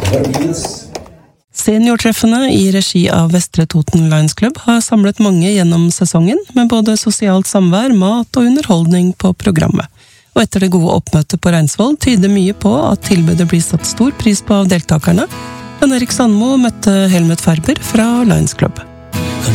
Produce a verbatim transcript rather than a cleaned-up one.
Seniortreffene i regi av Vestre Toten Lions Club har samlet mange gjennom sesongen, med både sosialt samvær, mat og underholdning på programmet. Og etter det gode oppmøtet på Reinsvoll tyder mye på at tilbudet blir satt stor pris på av deltakerne. Men Erik Sandmo møtte Helmut Ferber fra Lions Club.